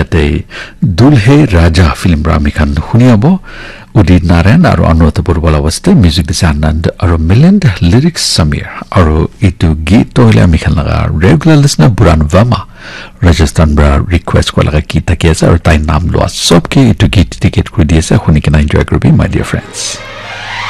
ইয়াতে দুলহে ৰাজা ফিল্ম ৰামিখান শুনিয়াব উদিত নাৰায়ণ আৰু অনুৰাধা বৰুৱাল অৱস্থে মিউজিক দিছে আনন্দ আৰু মিলেণ্ড লিৰিক্স সমীৰ আৰু এইটো গীত হলে আমি খান লগা ৰেগুলাৰ লিসনাৰ বুৰান ভামা ৰাজস্থান ব্ৰা ৰিকুৱেষ্ট কৰা লগা গীত থাকি আছে আৰু তাই নাম লোৱা সবকে এইটো গীত টিকেট কৰি দি আছে শুনি কিনে এনজয় কৰিবি মাই ডিয়াৰ ফ্ৰেণ্ডছ